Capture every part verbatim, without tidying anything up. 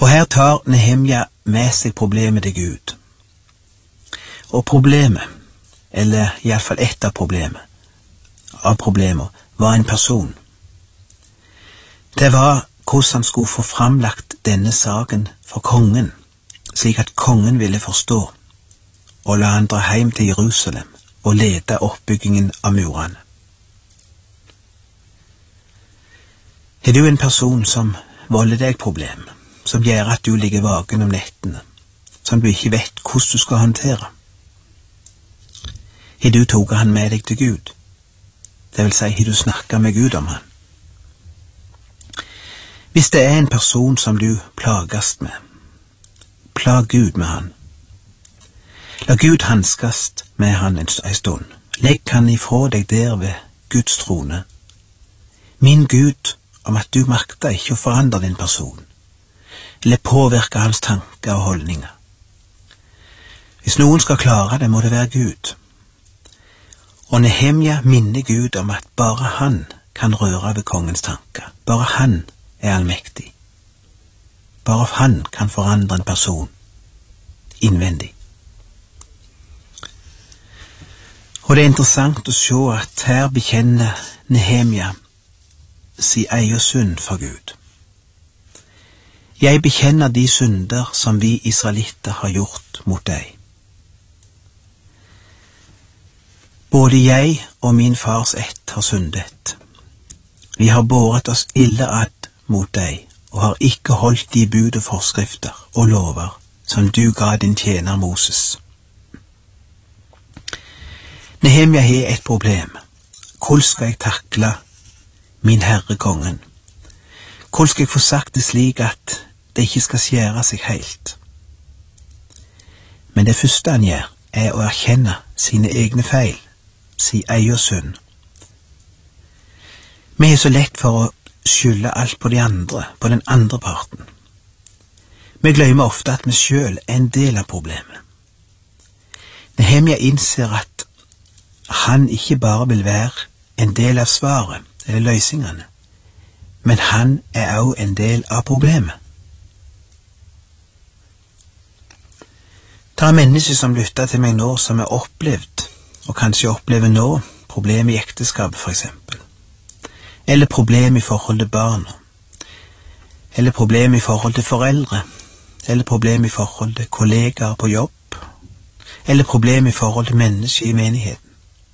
Og her tar Nehemja med seg problemet til Gud. Og problemet, eller i alle fall ett av problemet, av problemer, var en person. Det var hvordan han skulle få framlagt denne saken for kongen, slik at kongen ville forstå, og la han dra hjem til Jerusalem og lede oppbyggingen av murene. Er du en person som volder deg problem, som gjør at du ligger vaken om nettene, som du ikke vet hvordan du skal håndtere? Har du tatt han med deg til Gud? Det vil si, har du snakket med Gud om han? Hvis det er en person som du plagast med, plag Gud med han. La Gud hanskast med han en stund. Legg han ifra deg der ved Guds trone. Min Gud om at du makter ikke å forandre din person, eller påvirke hans tanker og holdninger. Hvis noen skal klare det, må det være Gud. Og Nehemja minner Gud om at bare han kan røre ved kongens tanker. Bare han er allmektig. Bare han kan forandre en person innvendig. Og det er interessant å se at her bekjenner Nehemja si egen synd for Gud. Jeg bekjenner de synder som vi israelitter har gjort mot deg. Både jeg og min fars ett har syndet. Vi har båret oss ille ad mot deg, og har ikke holdt de bud og forskrifter og lover som du ga din tjener Moses. Nehemja har et problem. Hvordan skal jeg takle min herre kongen? Hvordan skal jeg få sagt det slik at det ikke skal skjære seg helt? Men det første han gjør, er å erkjenne sine egne feil, si egen synd. Vi er så lett for å skylde alt på de andre, på den andre parten. Vi glemmer ofte at vi selv er en del av problemet. Nehemja innser at han ikke bare vil være en del av svaret, eller løsningene, men han er også en del av problemet. Det er mennesker som lytter til meg nå som er opplevd, og kanskje opplever nå, problem i ekteskapet for eksempel, eller problem i forhold til barna, eller problem i forhold til foreldre, eller problem i forhold til kollegaer på jobb, eller problem i forhold til mennesker i menigheten.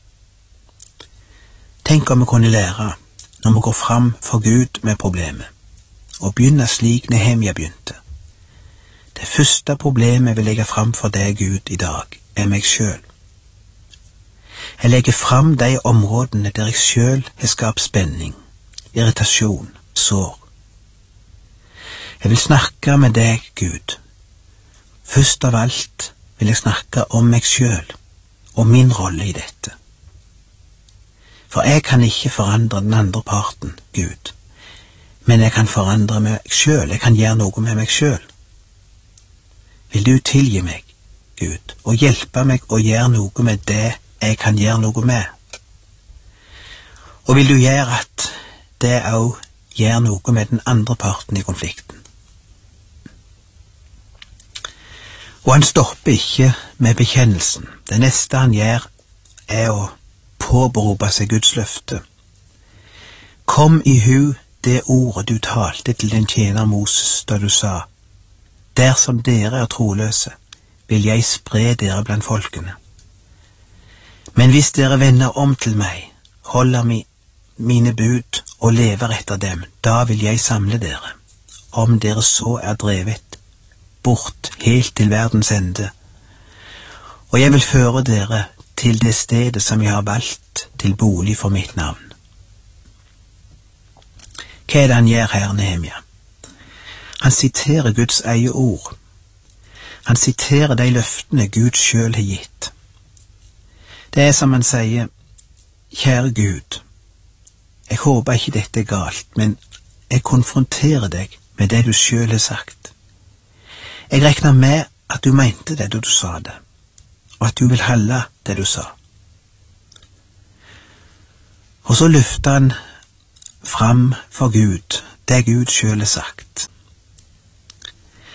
Tenk om vi kunne lære, når vi går fram for Gud med problemet, og begynne slik Nehemja begynte. Det første problemet jeg vil legge fram for deg, Gud, i dag, er meg selv. Jeg legger fram de områdene der jeg selv har skapt spenning, irritasjon, sår. Jeg vil snakke med deg, Gud. Først av alt vil jeg snakke om meg selv, og min rolle i dette. For jeg kan ikke forandre den andre parten, Gud, men jeg kan forandre meg selv, jeg kan gjøre noe med meg selv. Vil du tilgi meg, Gud, og hjelpe meg å gjøre noe med det jeg kan gjøre noe med? Og vil du gjøre at det også gjør noe med den andre parten i konflikten? Og han stopper ikke med bekjennelsen. Det neste han gjør er å påberope seg Guds løfte. Kom i hu det ordet du talte til din tjener Moses da du sa, dersom dere er troløse, vil jeg spre dere blant folkene. Men hvis dere vender om til meg, holder mi, mine bud og lever etter dem, da vil jeg samle dere, om dere så er drevet bort helt til verdens ende. Og jeg vil føre dere til det stedet som jeg har valgt til bolig for mitt navn. Hva er det han gjør her, Nehemja? Han siterer Guds eget ord. Han siterer de løftene Gud selv har gitt. Det er som han sier, kjære Gud, jeg håper ikke dette er galt, men jeg konfronterer deg med det du selv har sagt. Jeg regner med at du mente det da du sa det, og at du vil holde det du sa. Og så løfter han fram for Gud det Gud selv har sagt.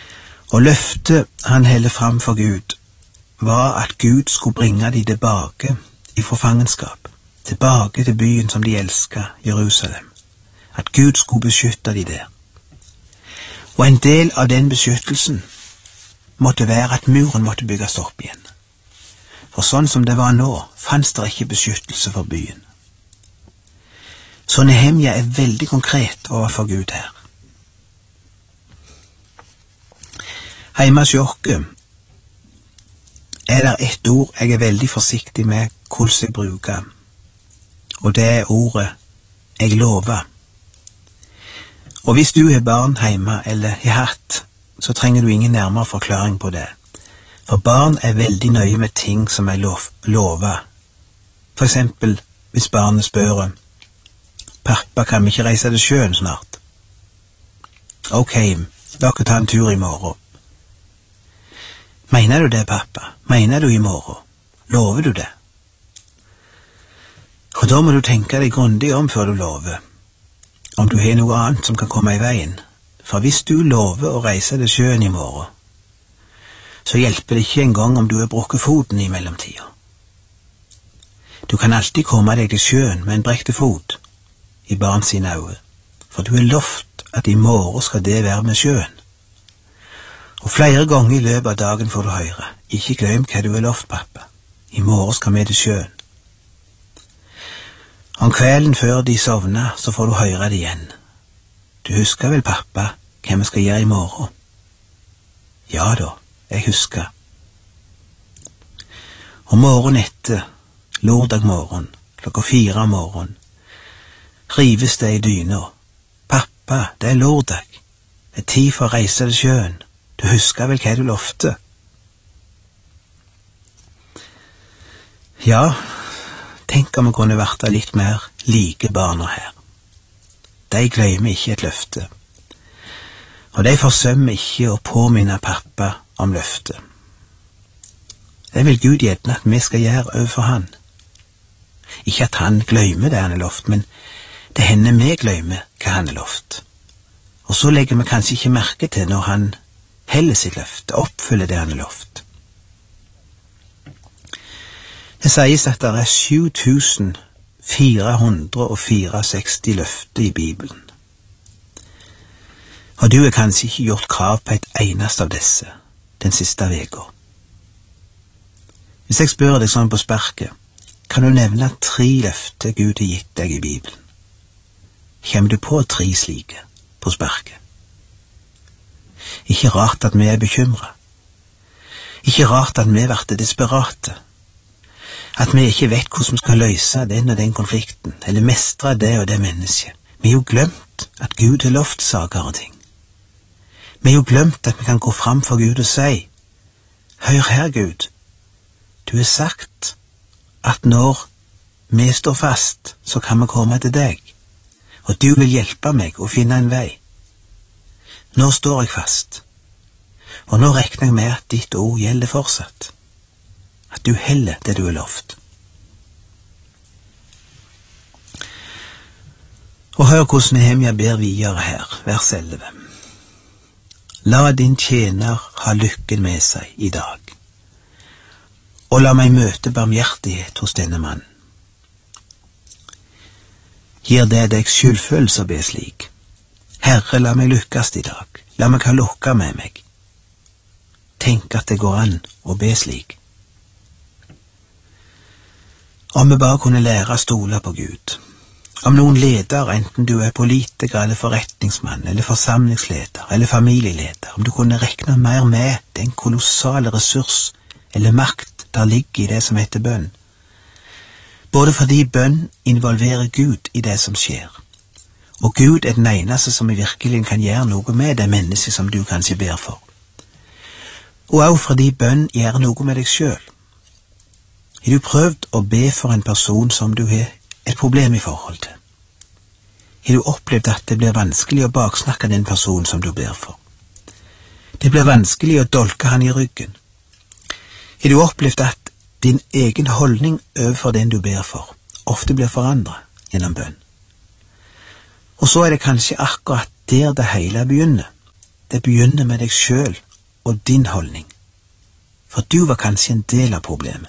Og løftet han heller fram for Gud var at Gud skulle bringe de tilbake i forfangenskap, tilbake til byen som de elsket, Jerusalem. At Gud skulle beskytte de der. Og en del av den beskyttelsen måtte være at muren måtte bygges opp igjen. For sånn som det var nå, fanns det ikke beskyttelse for byen. Så Nehemja er veldig konkret overfor Gud her. Heima hos Jokke er det ett ord jeg er veldig forsiktig med hvordan jeg bruker, og det er ordet «jeg lover». Og hvis du har barn hjemme eller har hatt, så trenger du ingen nærmere forklaring på det. For barn er veldig nøye med ting som er lov, lovet. For eksempel hvis barnet spør, «Pappa, kan vi ikke reise til sjøen snart?» «Ok, la oss ta en tur i morgen.» «Mener du det, pappa? Mener du i morgen? Lover du det?» Og da må du tenke deg grundig om før du lover, om du har noe annet som kan komme i veien. For hvis du lover å reise til sjøen i morgen, så hjelper det ikke engang om du har brukket foten i mellomtida. Du kan alltid komme deg til sjøen med en brekte fot i barn sine øyne, for du har lovt at i morgen skal det være med sjøen. Og flere ganger i løpet av dagen får du høre, ikke glem hva du har lovt, pappa. I morgen skal vi til sjøen. Om kvelden før de sovner, så får du høre det igjen. Du husker vel, pappa, hva vi skal gjøre i morgen? Ja da, jeg husker. Og morgen etter, lørdag morgen, klokka fire om morgen, rives det i dyna. Pappa, det er lørdag. Det er tid for å reise til sjøen. Du husker vel hva du lovte? Ja, tenk om vi kunne vært litt mer like barna her. De glemmer ikke et løfte, og de forsømmer ikke å påminne pappa om løftet. Det vil Gud gjerne at vi skal gjøre overfor han. Ikke at han glemmer det han er lovt, men det hender vi glemmer hva han er lovt. Og så legger vi kanskje ikke merke til når han heller sitt løfte, oppfyller det han er lovt. Det sies at det er sju tusen fire hundre sekstifire løfter i Bibelen. Og du har kanskje ikke gjort krav på et eneste av disse den siste veka. Hvis jeg spør deg sånn på sparket, kan du nevne tre løfter Gud har gitt deg i Bibelen. Kommer du på tre slike på sparket? Ikke rart at vi er bekymret. Ikke rart at vi blir desperate. At vi ikke vet hvordan vi skal løse den og den konflikten, eller mestre det og det mennesket. Vi har jo glemt at Gud har lovt saker og ting. Vi har jo glemt at vi kan gå fram for Gud og si, «Hør her, Gud, du har sagt at når vi står fast, så kan vi komme til deg, og du vil hjelpe meg å finne en vei. Nå står jeg fast, og nå regner jeg med at ditt ord gjelder fortsatt, at du heller det du har lovt.» Og hør hvordan Nehemja ber videre her, vers elleve. «La din tjener ha lykken med seg i dag, og la meg møte barmhjertighet hos denne mann. Gir det deg skyldfølelse å be slik? Herre, la meg lykkes i dag, la meg ha lukka med meg. Tenk at det går an å be slik. Om vi bare kunne lære å stole på Gud. Om noen leder, enten du er politiker eller forretningsmann, eller forsamlingsleder, eller familieleder, om du kunne rekne mer med den kolossale ressurs eller makt der ligger i det som heter bønn. Både fordi bønn involverer Gud i det som skjer, og Gud er den eneste som i virkelig kan gjøre noe med det mennesket som du kanskje ber for. Og også fordi bønn gjør noe med deg selv. Har du prøvd å be for en person som du har et problem i forhold til? Har du opplevd at det blir vanskelig å baksnakke den personen som du ber for? Det blir vanskelig å dolke han i ryggen. Har du opplevd at din egen holdning overfor den du ber for ofte blir forandret gjennom bønn? Og så er det kanskje akkurat der det hele begynner. Det begynner med deg selv og din holdning, for du var kanskje en del av problemet.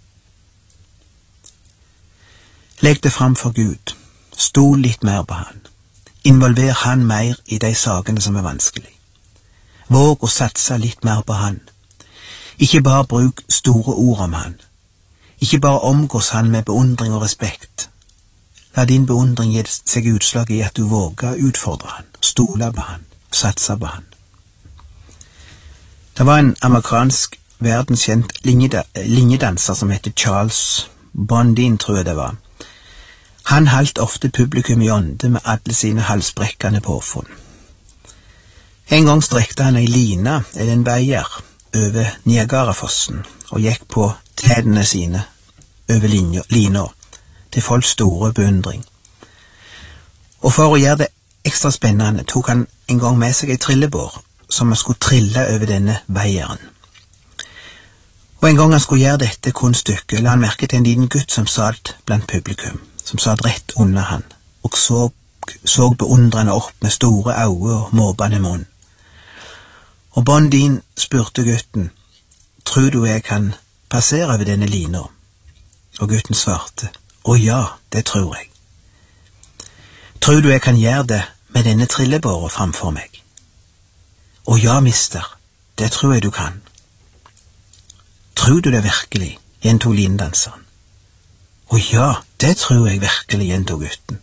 Legg det fram for Gud, stol litt mer på han, involver han mer i de sakene som er vanskelig. Våg å satse litt mer på han. Ikke bare bruk store ord om han. Ikke bare omgås han med beundring og respekt. La din beundring gi seg utslag i at du våger å utfordre han, stole på han, satse på han. Det var en amerikansk verdenskjent linjedanser som heter Charles Blondin, tror jeg det var. Han holdt ofte publikum i ånde med alle sine halsbrekkende påfunn. En gang strekte han ei line, eller en veier, over Niagarafossen, og gikk på tædene sine over lina, til folks store beundring. Og for å gjøre det ekstra spennende, tok han en gang med seg ei trillebår, som han skulle trille over denne veieren. Og en gang han skulle gjøre dette kunststykket, la han merke til en liten gutt som satt blant publikum, som satt rett under han, og så, så beundrende opp med store øyne og måpende munn. Og Blondin spurte gutten, «Tror du jeg kan passere over denne lina?» Og gutten svarte, «Å ja, det tror jeg.» «Tror du jeg kan gjøre det med denne trillebåren framfor meg?» «Å ja, mister, det tror jeg du kan.» «Tror du det virkelig?» gjentok lindanseren. «Å ja, det tror jeg virkelig», gjentok gutten.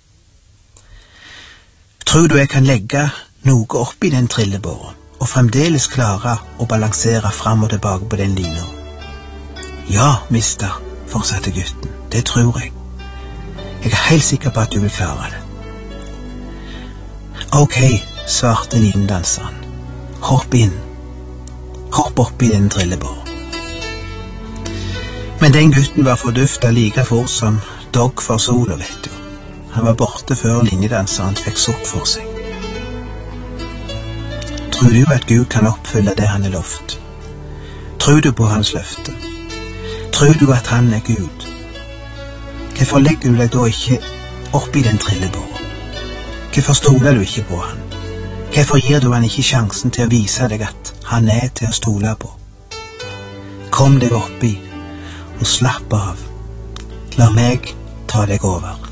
«Tror du jeg kan legge noe oppi den trillebåren, og fremdeles klare å balansere fram og tilbake på den lina?» «Ja, mister», fortsatte gutten, «det tror jeg. Jeg er helt sikker på at du vil klare det.» «Ok», svarte lindanseren, «hopp inn. Hopp oppi den trillebåren.» Men den gutten var forduftet like fort som dog for sola, vet du. Han var borte før linjedanseren fikk sukk for seg. Tror du at Gud kan oppfylle det han er lovt? Tror du på hans løfte? Tror du at han er Gud? Hvorfor legger du deg da ikke oppi den trillebåren? Hvorfor stoler du ikke på han? Hvorfor gir du han ikke sjansen til å vise deg at han er til å stole på? Kom deg oppi og slapp av. La meg ta deg over.